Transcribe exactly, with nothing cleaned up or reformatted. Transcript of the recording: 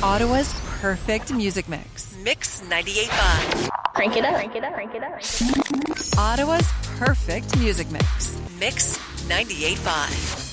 Ottawa's perfect music mix. Mix ninety-eight point five. Crank it up, crank it up, crank it up. Ottawa's perfect music mix. Mix ninety-eight point five.